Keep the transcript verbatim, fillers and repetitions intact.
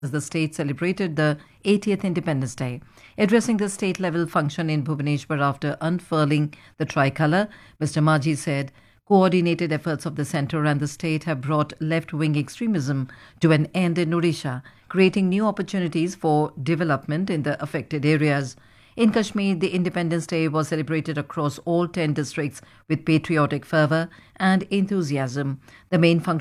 the state celebrated the eightieth Independence Day. Addressing the state-level function in Bhubaneswar after unfurling the tricolour, Mister Maji said, coordinated efforts of the centre and the state have brought left-wing extremism to an end in Odisha, creating new opportunities for development in the affected areas. In Kashmir, the Independence Day was celebrated across all ten districts with patriotic fervour and enthusiasm. The main function